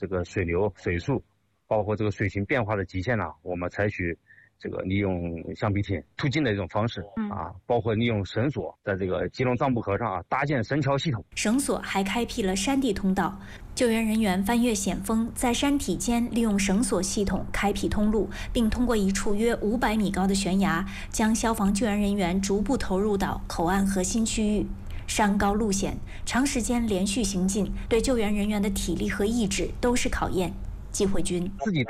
这个水流、水速，包括这个水情变化的极限呢，我们采取这个利用橡皮艇突进的一种方式包括利用绳索在这个基隆藏布河上搭建绳桥系统。 绳索还开辟了山地通道，救援人员翻越险峰，在山体间利用绳索系统开辟通路，并通过一处约500米高的悬崖，将消防救援人员逐步投入到口岸核心区域。山高路险，长时间连续行进，对救援人员的体力和意志都是考验。季慧军自己